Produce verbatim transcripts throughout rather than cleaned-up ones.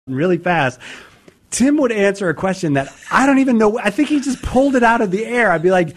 really fast, Tim would answer a question that I don't even know. I think he just pulled it out of the air. I'd be like,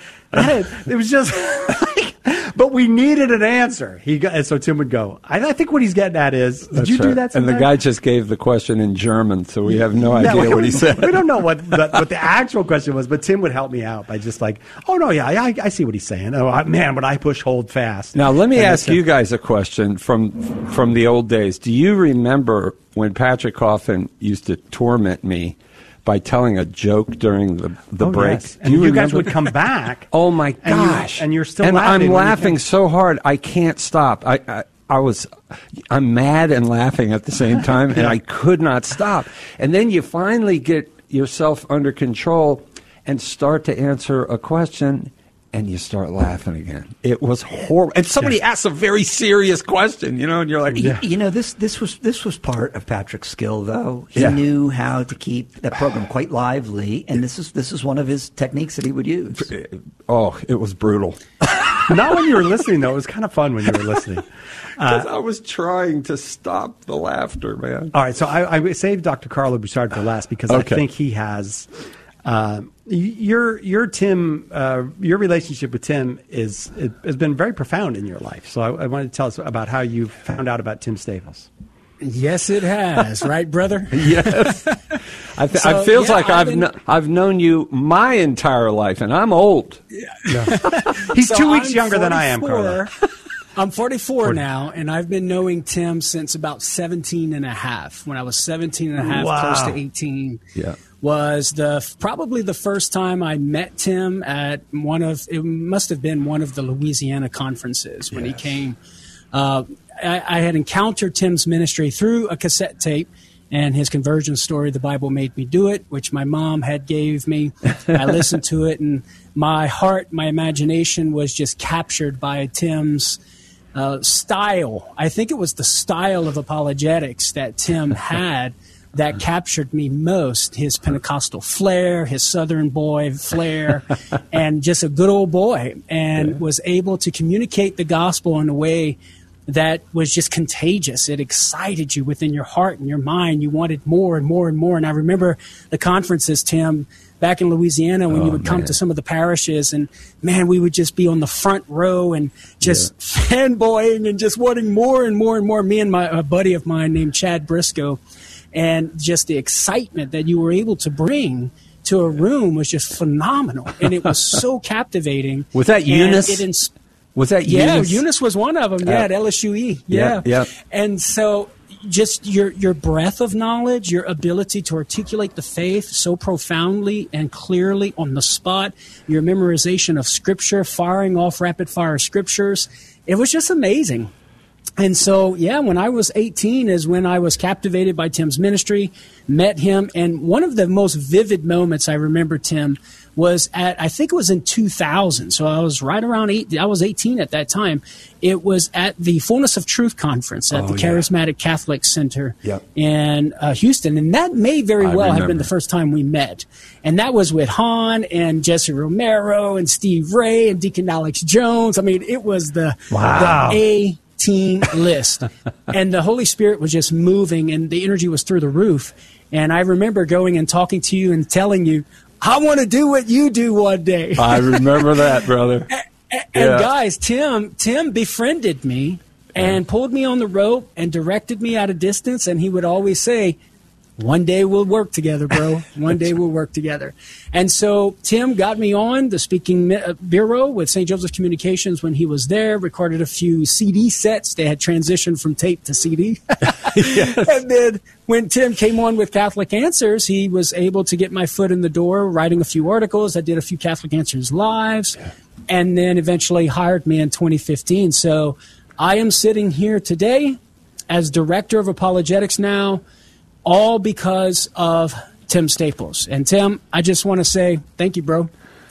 it was just like, but we needed an answer. He got, and so Tim would go, I, I think what he's getting at is, did That's you right. do that sometime? And the guy just gave the question in German, so we have no idea we, what he said. We don't know what the, what the actual question was, but Tim would help me out by just like, oh, no, yeah, I, I see what he's saying. Oh, I, man, when I push hold fast. Now, let me and ask you guys a question from from the old days. Do you remember when Patrick Coffin used to torment me by telling a joke during the, the oh, break? Yes. And you, you guys would come back. Oh, my and gosh. You, and you're still and laughing. I'm laughing so hard, I can't stop. I, I, I was, I'm mad and laughing at the same time, and I could not stop. And then you finally get yourself under control and start to answer a question, and you start laughing again. It was horrible. And somebody yeah. asks a very serious question, you know, and you're like, yeah. you know, this this was this was part of Patrick's skill, though. He yeah. knew how to keep that program quite lively, and this is this is one of his techniques that he would use. Oh, it was brutal. Not when you were listening, though. It was kind of fun when you were listening. Because uh, I was trying to stop the laughter, man. All right, so I, I saved Doctor Carlo Bouchard for last because okay. I think he has. Uh, your your Tim uh, your relationship with Tim is it, has been very profound in your life. So I, I wanted to tell us about how you found out about Tim Staples. Yes, it has, right, brother? Yes. I, th- so, I feels yeah, like I've I've been... kn- I've known you my entire life, and I'm old. Yeah. No. He's so two weeks I'm younger than I am, Carlo. I'm forty-four now, and I've been knowing Tim since about seventeen and a half. When I was seventeen and a half, wow. close to eighteen, yeah. was the probably the first time I met Tim at one of, it must have been one of the Louisiana conferences when yes. he came. Uh, I, I had encountered Tim's ministry through a cassette tape and his conversion story, The Bible Made Me Do It, which my mom had gave me. I listened to it, and my heart, my imagination was just captured by Tim's Uh, style. I think it was the style of apologetics that Tim had that captured me most. His Pentecostal flair, his Southern boy flair, and just a good old boy, and yeah. was able to communicate the gospel in a way that was just contagious. It excited you within your heart and your mind. You wanted more and more and more. And I remember the conferences, Tim, back in Louisiana when oh, you would come man. to some of the parishes, and man, we would just be on the front row and just yeah. fanboying and just wanting more and more and more. Me and my a buddy of mine named Chad Briscoe, and just the excitement that you were able to bring to a room was just phenomenal, and it was so captivating. Was that Eunice? It ins- was that yeah, Eunice? Yeah, Eunice was one of them. Yeah, uh, at L S U E. Yeah, yeah, yeah. And so just your your breadth of knowledge, your ability to articulate the faith so profoundly and clearly on the spot, your memorization of Scripture, firing off rapid-fire Scriptures, it was just amazing. And so, yeah, when I was eighteen is when I was captivated by Tim's ministry, met him, and one of the most vivid moments I remember, Tim, was at, I think it was in two thousand. So I was right around eight. I was eighteen at that time. It was at the Fullness of Truth conference at oh, the yeah. Charismatic Catholic Center yep. in uh, Houston. And that may very I well remember. have been the first time we met. And that was with Han and Jesse Romero and Steve Ray and Deacon Alex Jones. I mean, it was the, wow. the A team list. And the Holy Spirit was just moving, and the energy was through the roof. And I remember going and talking to you and telling you, I want to do what you do one day. I remember that, brother. and, and yeah. guys, Tim, Tim befriended me and pulled me on the rope and directed me at a distance. And he would always say, one day we'll work together, bro. One day we'll work together. And so Tim got me on the speaking bureau with Saint Joseph Communications when he was there, recorded a few C D sets. They had transitioned from tape to C D. Yes. And then when Tim came on with Catholic Answers, he was able to get my foot in the door, writing a few articles. I did a few Catholic Answers lives, and then eventually hired me in twenty fifteen. So I am sitting here today as Director of Apologetics now, all because of Tim Staples. And Tim, I just want to say thank you, bro.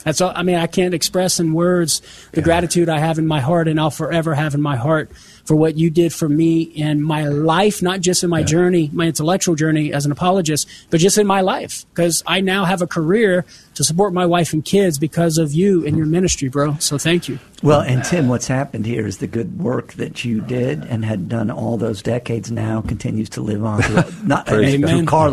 That's all. I mean, I can't express in words the yeah. gratitude I have in my heart, and I'll forever have in my heart for what you did for me in my life, not just in my yeah. journey, my intellectual journey as an apologist, but just in my life. Because I now have a career to support my wife and kids because of you and your ministry, bro. So thank you. Well, and Tim, what's happened here is the good work that you did and had done all those decades now continues to live on through, not, through Carla.